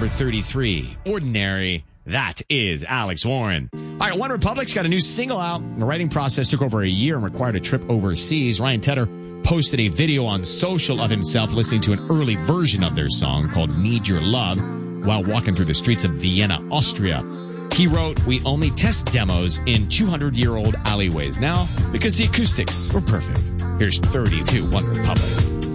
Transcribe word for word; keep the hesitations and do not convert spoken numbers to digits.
number thirty-three, Ordinary. That is Alex Warren. All right, One Republic's got a new single out. The writing process took over a year and required a trip overseas. Ryan Tedder posted a video on social of himself listening to an early version of their song called Need Your Love while walking through the streets of Vienna, Austria. He wrote, "We only test demos in two hundred year old alleyways now because the acoustics were perfect." Here's thirty-two, One Republic.